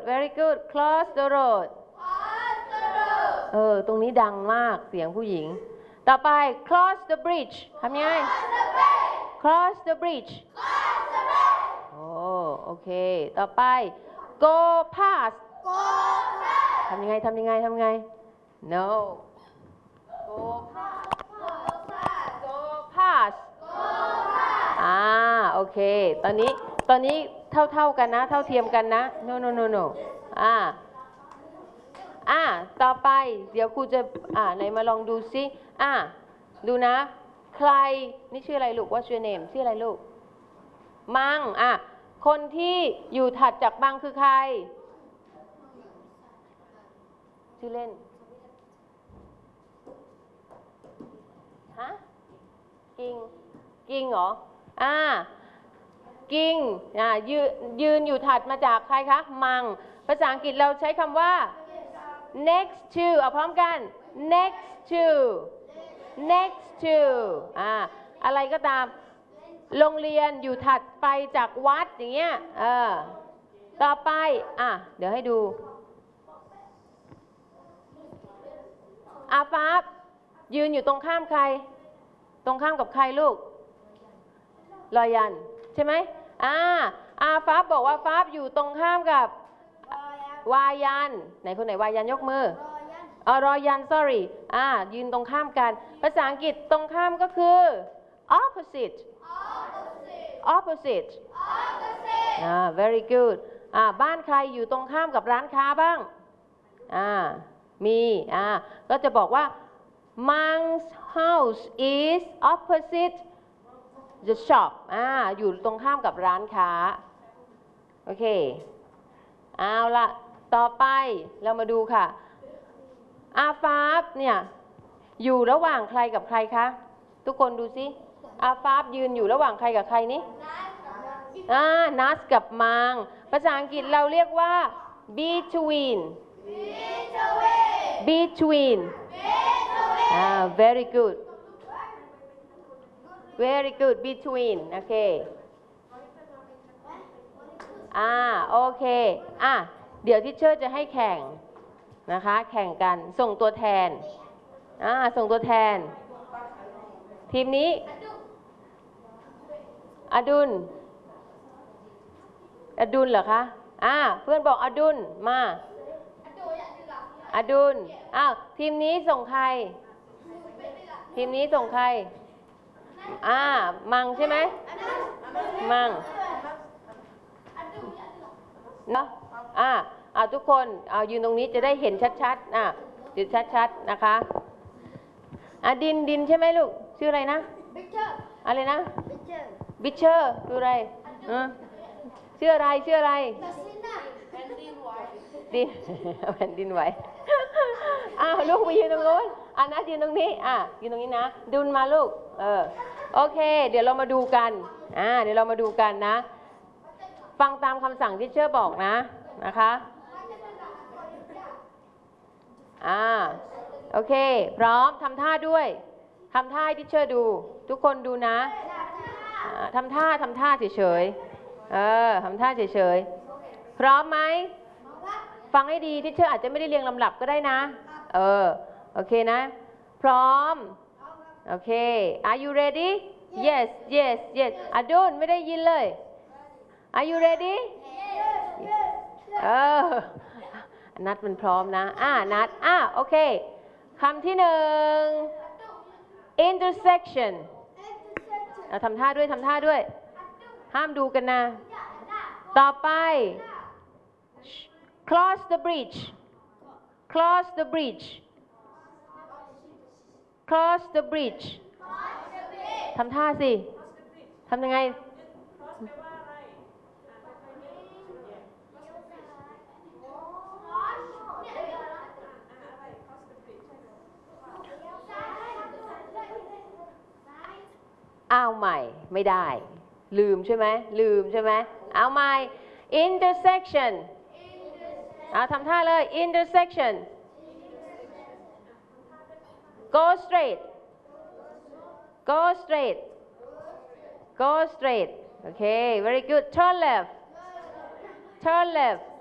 very good cross the road ตรงนี้ดังมากเสียงผู้หญิงต่อไป cross the bridge ทำยังไง cross the bridge โอเคต่อไป go past ทำยังไงno go past โอเคตอนนี้เท่ากันนะเท่าเทียมกันนะ no ต่อไปเดี๋ยวครูจะไหนมาลองดูซิดูนะใครนี่ชื่ออะไรลูก What's your name ชื่ออะไรลูกมังคนที่อยู่ถัดจากมังคือใครชื่อเล่นกิ่งเหรอกิ่งยืนอยู่ถัดมาจากใครคะมังภาษาอังกฤษเราใช้คำว่า next to เอาพร้อมกัน next to อะไรก็ตามโรงเรียนอยู่ถัดไปจากวัดอย่างเงี้ยต่อไปเดี๋ยวให้ดูฟ้ายืนอยู่ตรงข้ามใครตรงข้ามกับใครลูกรอยันใช่ไหมฟ้าบอกว่าฟ้าอยู่ตรงข้ามกับวายันไหนคนไหนวายันยกมือรอยัน sorry ยืนตรงข้ามกันภาษาอังกฤษตรงข้ามก็คือ opposite very good บ้านใครอยู่ตรงข้ามกับร้านค้าบ้างมีก็จะบอกว่า Mang's house is opposite the shop อยู่ตรงข้ามกับร้านค้าโอเคเอาละต่อไปเรามาดูค่ะฟ้าเนี่ยอยู่ระหว่างใครกับใครคะทุกคนดูสิฟ้ายืนอยู่ระหว่างใครกับใครนี่นัสกับมังภาษาอังกฤษเราเรียกว่า between very good between โอเคโอเคเดี๋ยวทิเชอร์จะให้แข่งนะคะแข่งกันส่งตัวแทนทีมนี้อดุลเหรอคะเพื่อนบอกอดุลมาอดุลทีมนี้ส่งใครมังใช่ไหมมังเนาะทุกคนยืนตรงนี้จะได้เห็นชัดๆจุดชัดๆนะคะดินใช่ไหมลูกชื่ออะไรนะอะไรนะบิชเชอร์คืออะไรชื่ออะไรแผ่นดินไหวลูกไปยืนตรงนู้นนัดยืนตรงนี้ยืนตรงนี้นะดุลมาลูกโอเคเดี๋ยวเรามาดูกันนะฟังตามคำสั่งที่เชอร์บอกนะคะโอเคพร้อมทำท่าด้วยทำท่าให้ที่เชอร์ดูทุกคนดูนะทำท่าเฉยๆทำท่าเฉยๆพร้อมไหมฟังให้ดีที่เชอร์อาจจะไม่ได้เรียงลำดับก็ได้นะโอเคนะพร้อมโอเค Are you ready Yesอดุลไม่ได้ยินเลย Are you readyนัดมันพร้อมนะนัดโอเคคำที่หนึ่ง intersection ทำท่าด้วยห้ามดูกันนะต่อไป cross the bridge ทำท่าสิทำยังไงใหม่ไม่ได้ลืมใช่ไหมเอาใหม่ intersection ทำท่าเลย intersection go straight โอเค very good turn left